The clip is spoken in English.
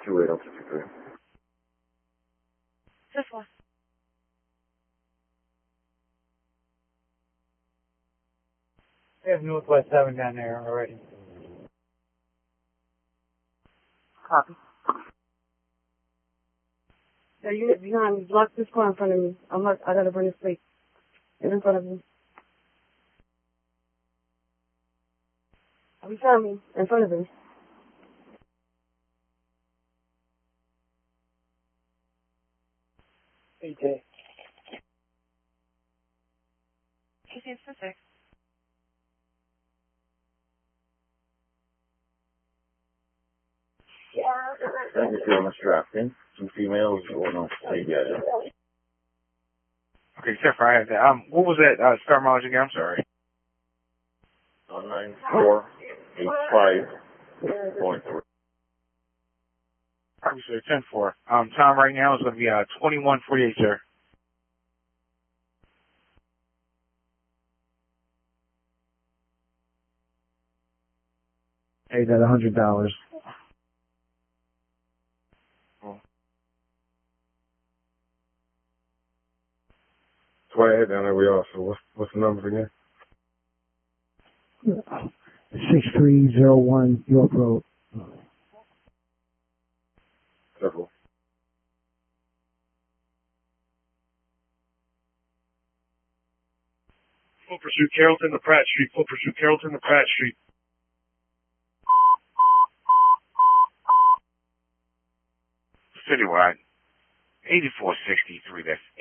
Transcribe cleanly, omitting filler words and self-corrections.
28053. This one. There's Northwest 7 down there already. Copy. Yeah, you behind me. Block this car in front of me. I gotta bring this plate. It's in front of me. Behind me. In front of me. AJ. It's the 6. Thank you for Mr. Afkin. Some females or no? Yeah. Okay, Jeff, I have that. What was that star mileage again? I'm sorry. 9485.3. Copy, sir. 10-4. Time right now is going to be 21:48, sir. Hey, that $100. That's why I had down there we are. So what's the number again? 6301 York Road. Several. Full pursuit, Carrollton to Pratt Street. Full pursuit, Carrollton to Pratt Street. Citywide. 8463. That's